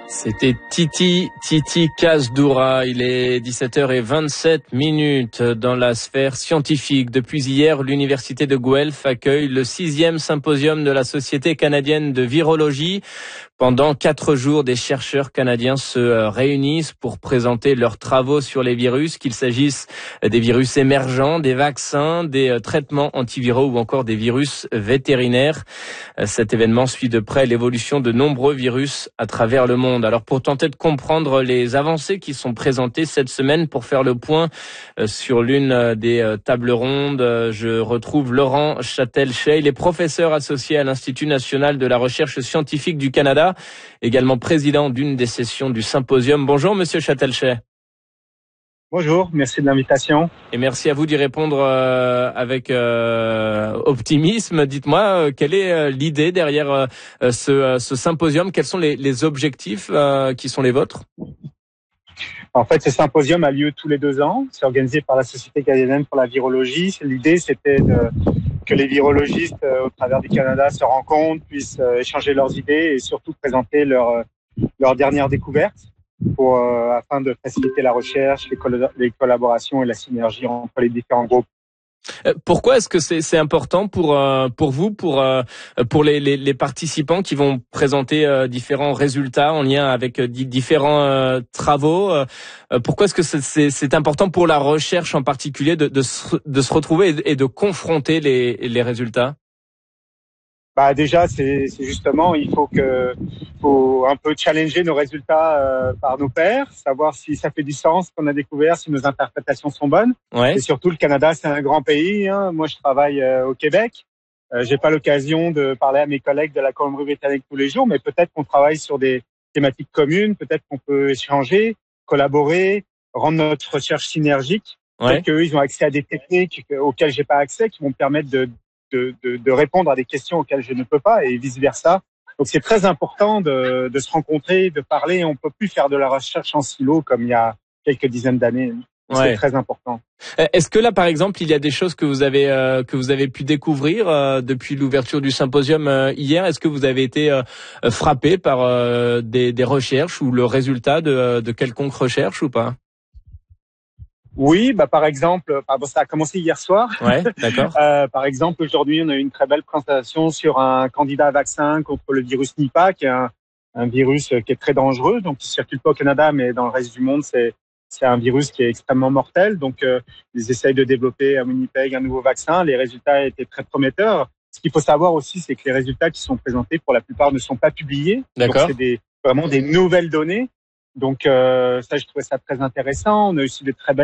C'était Titi Kazdoura. Il est 17h27 dans la sphère scientifique. Depuis hier, l'université de Guelph accueille le 6e symposium de la Société canadienne de virologie. Pendant 4 jours, des chercheurs canadiens se réunissent pour présenter leurs travaux sur les virus, qu'il s'agisse des virus émergents, des vaccins, des traitements antiviraux ou encore des virus vétérinaires. Cet événement suit de près l'évolution de nombreux virus à travers le monde. Alors pour tenter de comprendre les avancées qui sont présentées cette semaine, pour faire le point sur l'une des tables rondes, je retrouve Laurent Châtelchet. Il est professeur associé à l'Institut national de la recherche scientifique du Canada, également président d'une des sessions du symposium. Bonjour Monsieur Châtelchet. Bonjour, merci de l'invitation. Et merci à vous d'y répondre avec optimisme. Dites-moi, quelle est l'idée derrière ce symposium? Quels sont les objectifs qui sont les vôtres? En fait, ce symposium a lieu tous les 2 ans. C'est organisé par la Société canadienne pour la virologie. L'idée, c'était que les virologistes au travers du Canada se rencontrent, puissent échanger leurs idées et surtout présenter leurs dernières découvertes afin de faciliter la recherche, les collaborations et la synergie entre les différents groupes. Pourquoi est-ce que c'est important pour vous, pour les participants qui vont présenter différents résultats en lien avec différents travaux? Pourquoi est-ce que c'est important pour la recherche en particulier de se retrouver et de confronter les résultats? Déjà, c'est justement, il faut un peu challenger nos résultats par nos pairs, savoir si ça fait du sens ce qu'on a découvert, si nos interprétations sont bonnes. Ouais. Et surtout, le Canada, c'est un grand pays. Hein. Moi, je travaille au Québec. J'ai pas l'occasion de parler à mes collègues de la Colombie-Britannique tous les jours, mais peut-être qu'on travaille sur des thématiques communes, peut-être qu'on peut échanger, collaborer, rendre notre recherche synergique. Ouais. Peut-être qu'eux, ils ont accès à des techniques auxquelles j'ai pas accès, qui vont me permettre de répondre à des questions auxquelles je ne peux pas et vice versa. Donc c'est très important de se rencontrer, de parler. On peut plus faire de la recherche en silo comme il y a quelques dizaines d'années. Ouais. C'est très important. Est-ce que là, par exemple, il y a des choses que vous avez pu découvrir depuis l'ouverture du symposium hier? Est-ce que vous avez été frappé par des recherches ou le résultat de quelconque recherche ou pas? Oui, par exemple, ça a commencé hier soir. Ouais, d'accord. Par exemple, aujourd'hui, on a eu une très belle présentation sur un candidat à vaccin contre le virus Nipah, qui est un virus qui est très dangereux, donc qui circule pas au Canada, mais dans le reste du monde, c'est un virus qui est extrêmement mortel. Donc, ils essayent de développer à Winnipeg un nouveau vaccin. Les résultats étaient très prometteurs. Ce qu'il faut savoir aussi, c'est que les résultats qui sont présentés, pour la plupart, ne sont pas publiés. D'accord. Donc, c'est vraiment des nouvelles données. Donc, ça, je trouvais ça très intéressant. On a aussi des très belles